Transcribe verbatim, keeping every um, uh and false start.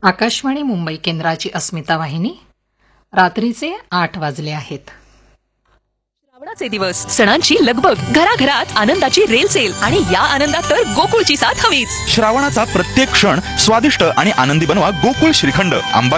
आकाशवाणी मुंबई केंद्राची अस्मिता वाहिनी. रात्रीचे आठ वाजले आहेत. श्रावणाचे दिवस, सणांची लगबग, घराघरात आनंदाची रेलचेल आणि या आनंदात तर गोकुळची साथ हवीच. श्रावणाचा प्रत्येक क्षण स्वादिष्ट आणि आनंदी बनवा गोकुळ श्रीखंड, आंबा